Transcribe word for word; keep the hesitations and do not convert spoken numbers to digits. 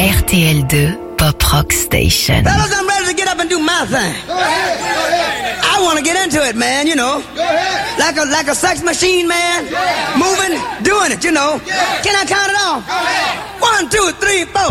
R T L deux Pop Rock Station. Fellas, I'm ready to get up and do my thing. Go ahead, go ahead. I want to get into it, man, you know. Go ahead. Like a like a sex machine, man. Yeah. Moving, doing it, you know. Yeah. Can I count it off? Go ahead. One, two, three, four.